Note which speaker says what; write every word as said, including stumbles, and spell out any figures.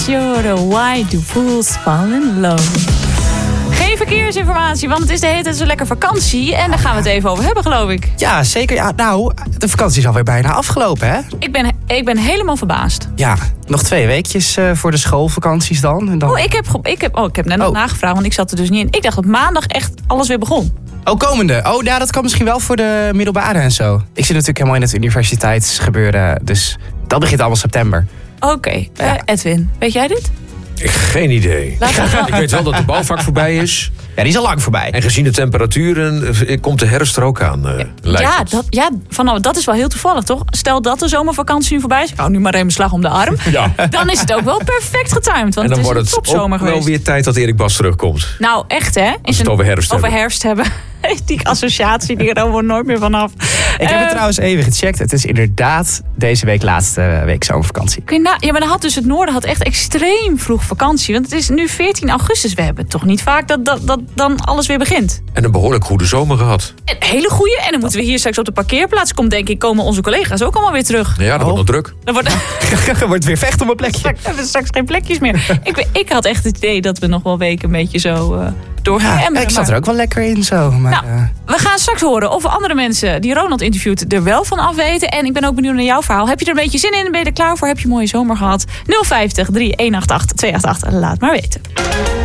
Speaker 1: Je hoorde Why Do Fools Fall in Love. Geen verkeersinformatie, want het is de hele tijd zo lekker vakantie. En daar gaan we het even over hebben, geloof ik.
Speaker 2: Ja, zeker. Ja, nou, de vakantie is alweer bijna afgelopen, hè?
Speaker 1: Ik ben, ik ben helemaal verbaasd.
Speaker 2: Ja, nog twee weekjes uh, voor de schoolvakanties dan. En dan...
Speaker 1: Oh, ik heb, ik heb, oh, ik heb net nog
Speaker 2: oh.
Speaker 1: nagevraagd, want ik zat er dus niet in. Ik dacht dat maandag echt alles weer begon.
Speaker 2: Oh, komende. Oh, ja, dat kan misschien wel voor de middelbare en zo. Ik zit natuurlijk helemaal in het universiteitsgebeuren, dus dat begint allemaal september.
Speaker 1: Oké, okay. uh,
Speaker 2: Ja.
Speaker 1: Edwin, weet jij dit?
Speaker 3: Geen idee.
Speaker 1: Wel...
Speaker 3: Ik weet wel dat de bouwvak voorbij is.
Speaker 2: Ja, die is al lang voorbij.
Speaker 3: En gezien de temperaturen komt de herfst er ook aan. Uh,
Speaker 1: ja, dat, ja van, dat is wel heel toevallig, toch? Stel dat de zomervakantie nu voorbij is. Ik hou nu maar even een slag om de arm.
Speaker 3: Ja.
Speaker 1: Dan is het ook wel perfect getimed. Want
Speaker 3: en dan
Speaker 1: het is
Speaker 3: wordt
Speaker 1: een
Speaker 3: het
Speaker 1: topzomer
Speaker 3: ook
Speaker 1: geweest.
Speaker 3: wel weer tijd dat Erik Bas terugkomt.
Speaker 1: Nou, echt hè?
Speaker 3: Als we het over herfst
Speaker 1: over
Speaker 3: hebben.
Speaker 1: herfst hebben. Die associatie, die er wordt nooit meer vanaf.
Speaker 2: Ik heb
Speaker 1: uh,
Speaker 2: het trouwens even gecheckt. Het is inderdaad deze week laatste week zomervakantie.
Speaker 1: Kun je na- ja, maar dan had dus het noorden had echt extreem vroeg vakantie. Want het is nu veertien augustus. We hebben toch niet vaak dat, dat, dat dan alles weer begint.
Speaker 3: En een behoorlijk goede zomer gehad.
Speaker 1: Een hele goeie. En dan moeten we hier straks op de parkeerplaats komen. Denk ik, komen onze collega's ook allemaal weer terug.
Speaker 3: Ja, dat
Speaker 2: Oh.
Speaker 3: wordt nog druk.
Speaker 1: Dan wordt
Speaker 2: Er wordt weer vecht om een plekje.
Speaker 1: straks, hebben we straks geen plekjes meer. ik, ik had echt het idee dat we nog wel weken een beetje zo uh, door gaan
Speaker 2: Ja,
Speaker 1: emmeren,
Speaker 2: ik zat
Speaker 1: maar-
Speaker 2: er ook wel lekker in zo. Maar,
Speaker 1: Nou,
Speaker 2: uh,
Speaker 1: we gaan straks horen of andere mensen die Ronald interviewt er wel van afweten. En ik ben ook benieuwd naar jouw verhaal. Heb je er een beetje zin in? Ben je er klaar voor? Heb je een mooie zomer gehad? nul vijftig, drie een acht acht, twee acht acht. Laat maar weten.